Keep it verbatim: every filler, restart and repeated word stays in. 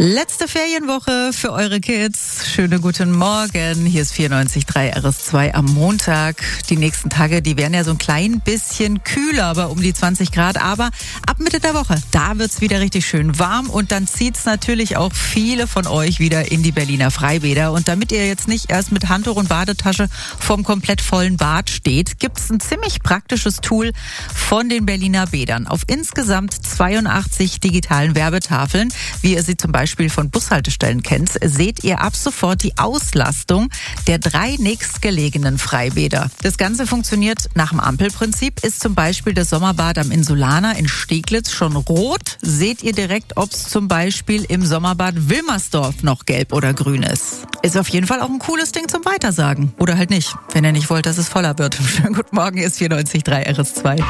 Letzte Ferienwoche für eure Kids. Schönen guten Morgen. Hier ist vierundneunzig Komma drei R S zwei am Montag. Die nächsten Tage, die werden ja so ein klein bisschen kühler, aber um die zwanzig Grad. Aber ab Mitte der Woche, da wird's wieder richtig schön warm. Und dann zieht's natürlich auch viele von euch wieder in die Berliner Freibäder. Und damit ihr jetzt nicht erst mit Handtuch und Badetasche vorm komplett vollen Bad steht, gibt's ein ziemlich praktisches Tool von den Berliner Bädern. Auf insgesamt zweiundachtzig digitalen Werbetafeln, wie ihr sie zum Beispiel von Bushaltestellen kennt, seht ihr ab sofort die Auslastung der drei nächstgelegenen Freibäder. Das Ganze funktioniert nach dem Ampelprinzip. Ist zum Beispiel das Sommerbad am Insulaner in Steglitz schon rot, seht ihr direkt, ob es zum Beispiel im Sommerbad Wilmersdorf noch gelb oder grün ist. Ist auf jeden Fall auch ein cooles Ding zum Weitersagen. Oder halt nicht, wenn ihr nicht wollt, dass es voller wird. Schönen guten Morgen, ist vierundneunzig Komma drei R S zwei.